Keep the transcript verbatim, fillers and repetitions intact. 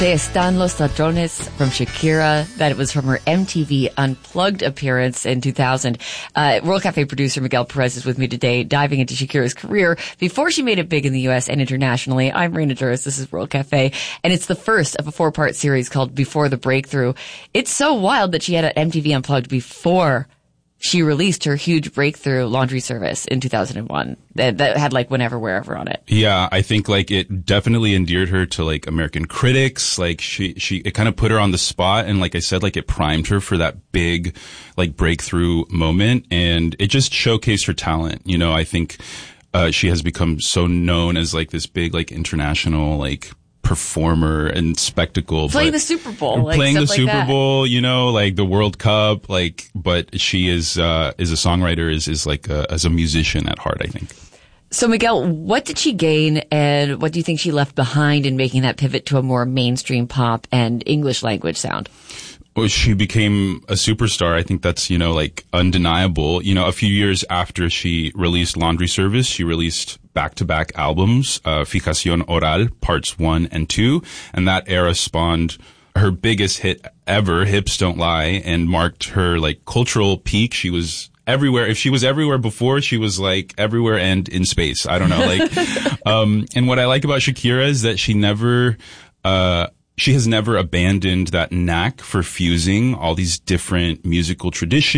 De Están los Ladrones from Shakira. That it was from her M T V Unplugged appearance in two thousand. Uh, World Cafe producer Miguel Perez is with me today, diving into Shakira's career before she made it big in the U S and internationally. I'm Reina Duras. This is World Cafe, and it's the first of a four-part series called Before the Breakthrough. It's so wild that she had an M T V Unplugged before she released her huge breakthrough Laundry Service in two thousand one that, that had like Whenever, Wherever on it. Yeah, I think like it definitely endeared her to like American critics. Like she, she, it kind of put her on the spot. And like I said, like it primed her for that big like breakthrough moment. And it just showcased her talent. You know, I think, uh, she has become so known as like this big like international like performer and spectacle, playing the Super Bowl, like, playing the like Super that. Bowl, you know, like the World Cup, like. But she is uh is a songwriter, is is like a, as a musician at heart, I think. So Miguel, what did she gain, and what do you think she left behind in making that pivot to a more mainstream pop and English language sound? Well, she became a superstar. I think that's, you know, like undeniable. You know, a few years after she released Laundry Service, she released back-to-back albums, uh, Fijación Oral, parts one and two. And that era spawned her biggest hit ever, Hips Don't Lie, and marked her like cultural peak. She was everywhere. If she was everywhere before, she was like everywhere and in space. I don't know. Like, um, and what I like about Shakira is that she never, uh, She has never abandoned that knack for fusing all these different musical traditions.